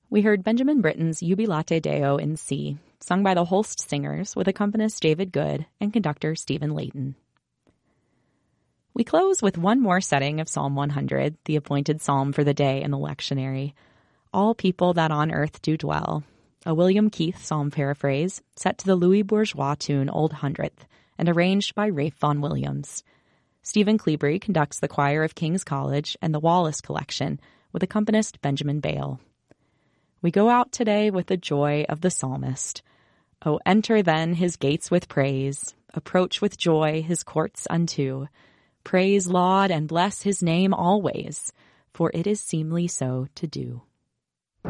We heard Benjamin Britten's Jubilate Deo in C, sung by the Holst Singers with accompanist David Good and conductor Stephen Layton. We close with one more setting of Psalm 100, the appointed psalm for the day in the lectionary. All people that on earth do dwell, a William Keith psalm paraphrase set to the Louis Bourgeois tune Old Hundredth and arranged by Rafe Vaughan Williams. Stephen Cleabury conducts the choir of King's College and the Wallace Collection with accompanist Benjamin Bale. We go out today with the joy of the psalmist. Oh, enter then his gates with praise, approach with joy his courts unto. Praise, laud, and bless his name always, for it is seemly so to do.